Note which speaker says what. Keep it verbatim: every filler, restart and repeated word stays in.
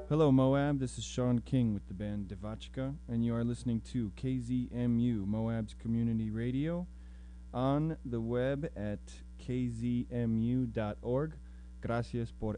Speaker 1: Hello, Moab. This is Sean King with the band Devachka, and you are listening to K Z M U, Moab's Community Radio, on the web at k z m u dot org. Gracias por